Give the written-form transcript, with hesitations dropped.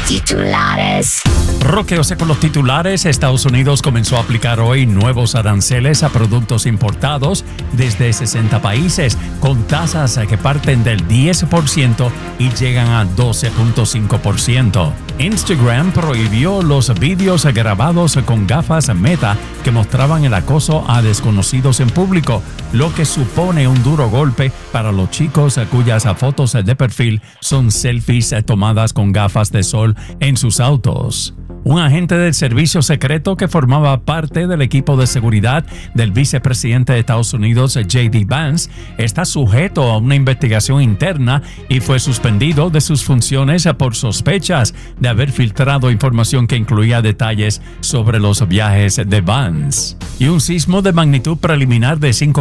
Titulares. Roqueose con los titulares. Estados Unidos comenzó a aplicar hoy nuevos aranceles a productos importados desde 60 países, con tasas que parten del 10% y llegan a 12.5%. Instagram prohibió los vídeos grabados con gafas Meta que mostraban el acoso a desconocidos en público, lo que supone un duro golpe para los chicos cuyas fotos de perfil son selfies tomadas con gafas de sol en sus autos. Un agente del servicio secreto que formaba parte del equipo de seguridad del vicepresidente de Estados Unidos, J.D. Vance, está sujeto a una investigación interna y fue suspendido de sus funciones por sospechas de haber filtrado información que incluía detalles sobre los viajes de Vance. Y un sismo de magnitud preliminar de 5